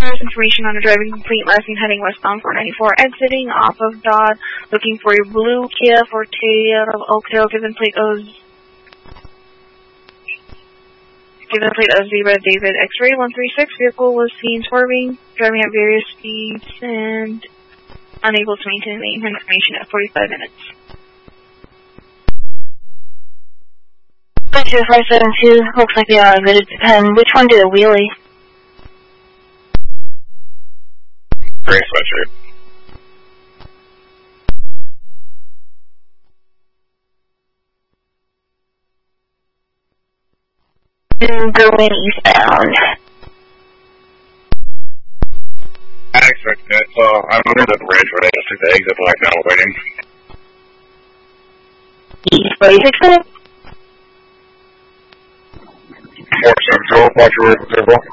There's information on a driving complete last seen heading westbound 494, exiting off of Dodd, looking for a blue Kia Forte Oaktail, given plate of Zebra David X-Ray 136. Vehicle was seen swerving, driving at various speeds, and unable to maintain the information at 45 minutes. 22572, looks like they are admitted to 10. Which one did a wheelie? Gray sweatshirt. Going eastbound. I expected it, so I'm under the bridge, but I just took the exit block now waiting. East 46 minutes? 470, watch your vehicle.